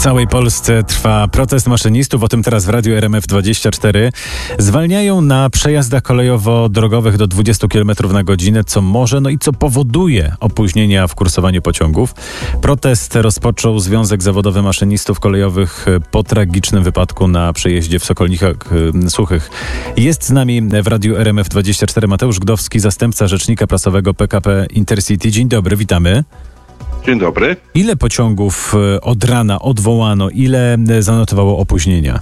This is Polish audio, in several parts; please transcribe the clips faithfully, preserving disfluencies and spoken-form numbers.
całej Polsce trwa protest maszynistów, o tym teraz w Radiu R M F dwadzieścia cztery. Zwalniają na przejazdach kolejowo-drogowych do dwudziestu kilometrów na godzinę, co może, no i co powoduje opóźnienia w kursowaniu pociągów. Protest rozpoczął Związek Zawodowy Maszynistów Kolejowych po tragicznym wypadku na przejeździe w Sokolnikach Suchych. Jest z nami w Radiu R M F dwadzieścia cztery Mateusz Gdowski, zastępca rzecznika prasowego P K P Intercity. Dzień dobry, witamy. Dzień dobry. Ile pociągów od rana odwołano? Ile zanotowało opóźnienia?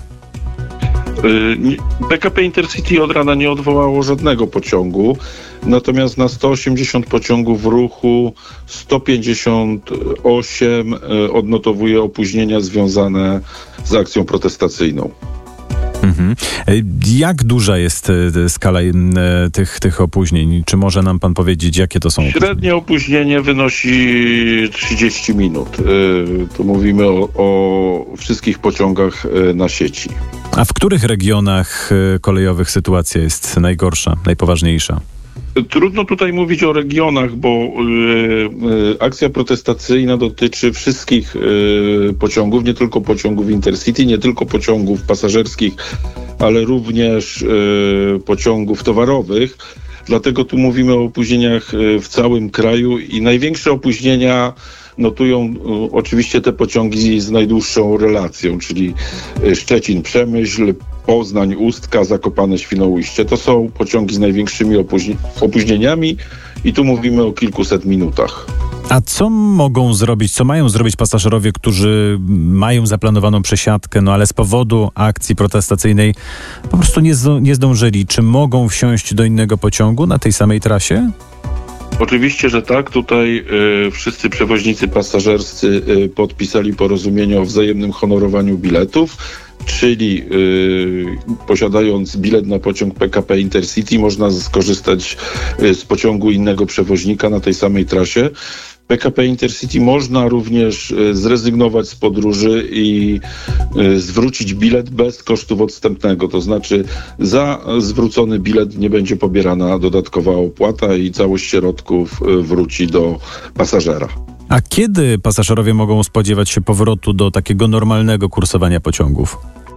P K P Intercity od rana nie odwołało żadnego pociągu, natomiast na sto osiemdziesiąt pociągów w ruchu sto pięćdziesiąt osiem odnotowuje opóźnienia związane z akcją protestacyjną. Mhm. Jak duża jest skala tych, tych opóźnień? Czy może nam pan powiedzieć, jakie to są? Średnie opóźnienie wynosi trzydzieści minut. Tu mówimy o, o wszystkich pociągach na sieci. A w których regionach kolejowych sytuacja jest najgorsza, najpoważniejsza? Trudno tutaj mówić o regionach, bo y, y, akcja protestacyjna dotyczy wszystkich y, pociągów, nie tylko pociągów Intercity, nie tylko pociągów pasażerskich, ale również y, pociągów towarowych. Dlatego tu mówimy o opóźnieniach w całym kraju i największe opóźnienia notują y, oczywiście te pociągi z najdłuższą relacją, czyli Szczecin-Przemyśl, Poznań-Ustka, Zakopane-Świnoujście. To są pociągi z największymi opóźni- opóźnieniami i tu mówimy o kilkuset minutach. A co mogą zrobić, co mają zrobić pasażerowie, którzy mają zaplanowaną przesiadkę, no ale z powodu akcji protestacyjnej po prostu nie, zdo- nie zdążyli? Czy mogą wsiąść do innego pociągu na tej samej trasie? Oczywiście, że tak. Tutaj y, wszyscy przewoźnicy pasażerscy y, podpisali porozumienie o wzajemnym honorowaniu biletów, czyli y, posiadając bilet na pociąg P K P Intercity można skorzystać y, z pociągu innego przewoźnika na tej samej trasie. P K P Intercity można również y, zrezygnować z podróży i y, zwrócić bilet bez kosztów odstępnego. To znaczy za zwrócony bilet nie będzie pobierana dodatkowa opłata i całość środków y, wróci do pasażera. A kiedy pasażerowie mogą spodziewać się powrotu do takiego normalnego kursowania pociągów?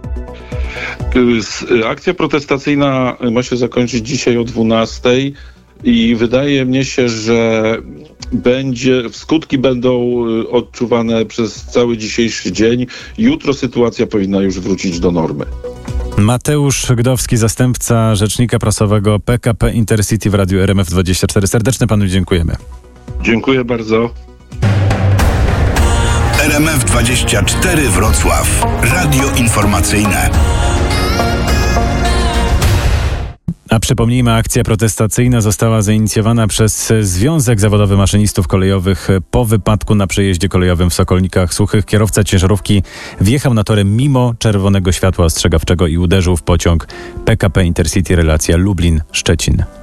Akcja protestacyjna ma się zakończyć dzisiaj o dwunastej i wydaje mi się, że będzie, skutki będą odczuwane przez cały dzisiejszy dzień. Jutro sytuacja powinna już wrócić do normy. Mateusz Gdowski, zastępca rzecznika prasowego P K P Intercity w Radiu R M F dwadzieścia cztery. Serdecznie panu dziękujemy. Dziękuję bardzo. R M F dwadzieścia cztery Wrocław. Radio informacyjne. A przypomnijmy, akcja protestacyjna została zainicjowana przez Związek Zawodowy Maszynistów Kolejowych po wypadku na przejeździe kolejowym w Sokolnikach Suchych. Kierowca ciężarówki wjechał na tory mimo czerwonego światła ostrzegawczego i uderzył w pociąg P K P Intercity relacja Lublin-Szczecin.